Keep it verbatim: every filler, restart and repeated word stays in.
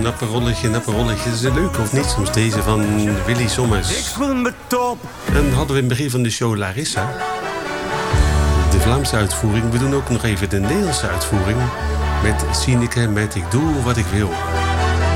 napperolletje, napperolletje. Dat is leuk, of niet? Soms deze van Willy Sommers. En hadden we in het begin van de show Larissa. De Vlaamse uitvoering. We doen ook nog even de Nederlandse uitvoering. Met Sineke, met Ik doe wat ik wil.